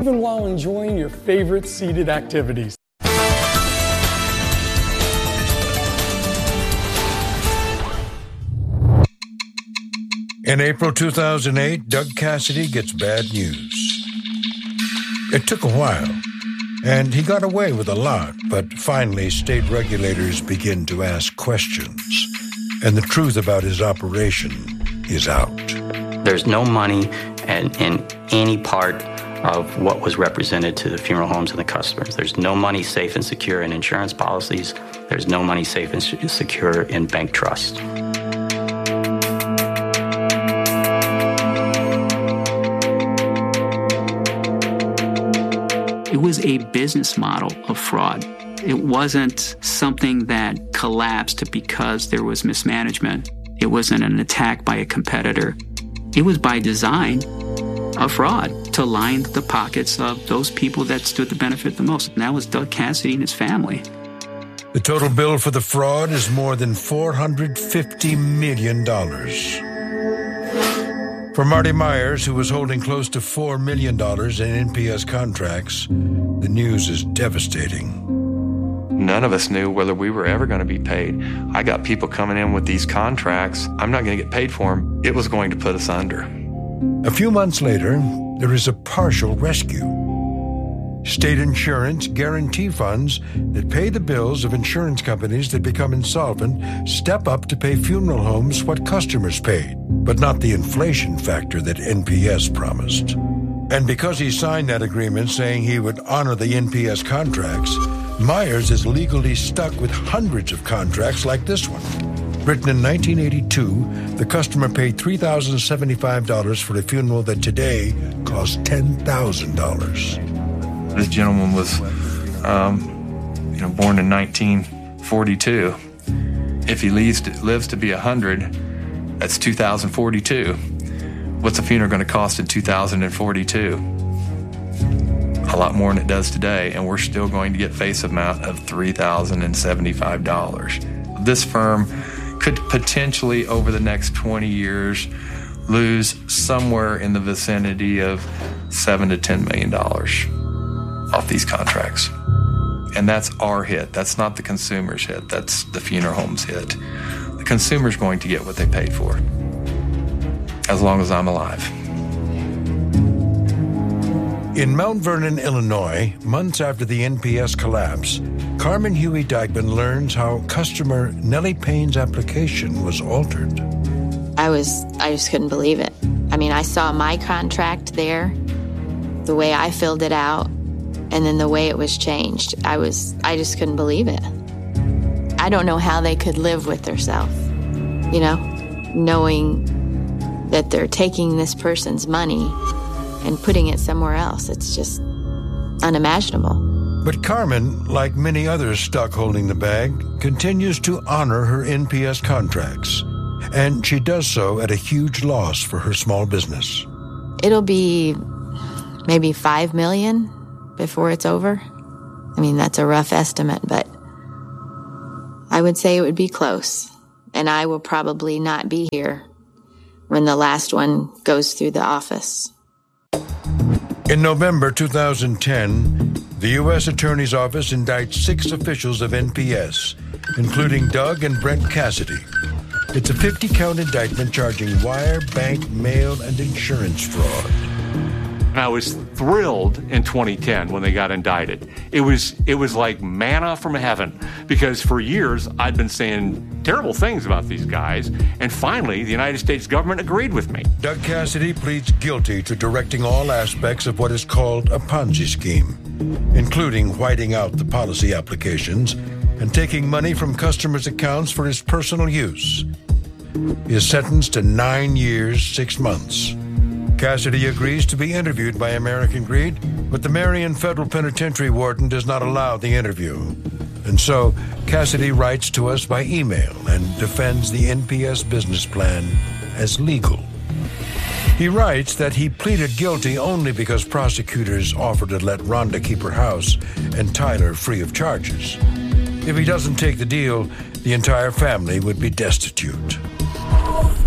even while enjoying your favorite seated activities. In April 2008, Doug Cassidy gets bad news. It took a while, and he got away with a lot, but finally state regulators begin to ask questions, and the truth about his operation is out. There's no money in any part of what was represented to the funeral homes and the customers. There's no money safe and secure in insurance policies. There's no money safe and secure in bank trust. It was a business model of fraud. It wasn't something that collapsed because there was mismanagement. It wasn't an attack by a competitor. It was by design a fraud to line the pockets of those people that stood to benefit the most. And that was Doug Cassidy and his family. The total bill for the fraud is more than $450 million. For Marty Myers, who was holding close to $4 million in NPS contracts, the news is devastating. None of us knew whether we were ever going to be paid. I got people coming in with these contracts. I'm not going to get paid for them. It was going to put us under. A few months later, there is a partial rescue. State insurance guarantee funds that pay the bills of insurance companies that become insolvent step up to pay funeral homes what customers paid, but not the inflation factor that NPS promised. And because he signed that agreement saying he would honor the NPS contracts, Myers is legally stuck with hundreds of contracts like this one. Written in 1982, the customer paid $3,075 for a funeral that today costs $10,000. This gentleman was, born in 1942. If he lives to be 100, that's 2042. What's a funeral going to cost in 2042? A lot more than it does today, and we're still going to get face amount of $3,075. This firm could potentially, over the next 20 years, lose somewhere in the vicinity of $7 to $10 million off these contracts. And that's our hit. That's not the consumer's hit. That's the funeral home's hit. The consumer's going to get what they paid for, as long as I'm alive. In Mount Vernon, Illinois, months after the NPS collapse, Carmen Huey Dykeman learns how customer Nellie Payne's application was altered. I just couldn't believe it. I mean, I saw my contract there, the way I filled it out, and then the way it was changed. I just couldn't believe it. I don't know how they could live with themselves, knowing that they're taking this person's money and putting it somewhere else. It's just unimaginable. But Carmen, like many others stuck holding the bag, continues to honor her NPS contracts. And she does so at a huge loss for her small business. It'll be maybe $5 million before it's over. I mean, that's a rough estimate, but I would say it would be close. And I will probably not be here when the last one goes through the office. In November 2010, the U.S. Attorney's Office indicts 6 officials of NPS, including Doug and Brent Cassidy. It's a 50-count indictment charging wire, bank, mail, and insurance fraud. And I was thrilled in 2010 when they got indicted. It was like manna from heaven, because for years I'd been saying terrible things about these guys, and finally the United States government agreed with me. Doug Cassidy pleads guilty to directing all aspects of what is called a Ponzi scheme, including whiting out the policy applications and taking money from customers' accounts for his personal use. He is sentenced to 9 years, 6 months. Cassidy agrees to be interviewed by American Greed, but the Marion Federal Penitentiary warden does not allow the interview. And so Cassidy writes to us by email and defends the NPS business plan as legal. He writes that he pleaded guilty only because prosecutors offered to let Rhonda keep her house and Tyler free of charges. If he doesn't take the deal, the entire family would be destitute.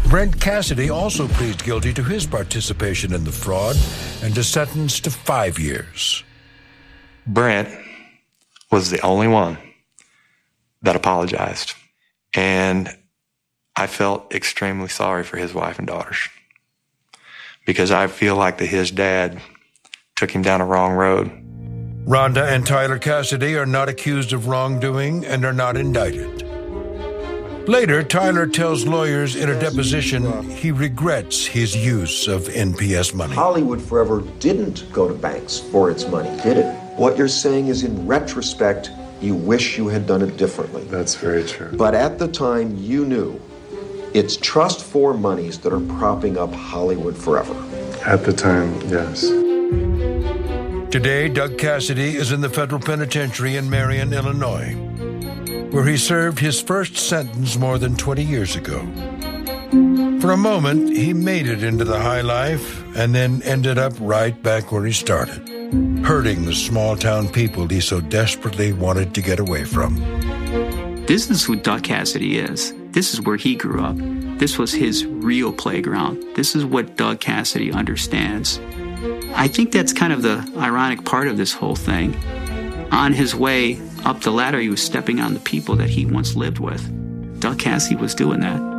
Brent Cassidy also pleads guilty to his participation in the fraud and is sentenced to 5 years. Brent was the only one that apologized. And I felt extremely sorry for his wife and daughters because I feel like that his dad took him down a wrong road. Rhonda and Tyler Cassidy are not accused of wrongdoing and are not indicted. Later, Tyler tells lawyers in a deposition he regrets his use of NPS money. Hollywood Forever didn't go to banks for its money, did it? What you're saying is, in retrospect, you wish you had done it differently. That's very true. But at the time, you knew it's trust for monies that are propping up Hollywood Forever. At the time, yes. Today, Doug Cassidy is in the federal penitentiary in Marion, Illinois, where he served his first sentence more than 20 years ago. For a moment, he made it into the high life and then ended up right back where he started, hurting the small-town people he so desperately wanted to get away from. This is who Doug Cassidy is. This is where he grew up. This was his real playground. This is what Doug Cassidy understands. I think that's kind of the ironic part of this whole thing. On his way up the ladder, he was stepping on the people that he once lived with. Doug Cassidy was doing that.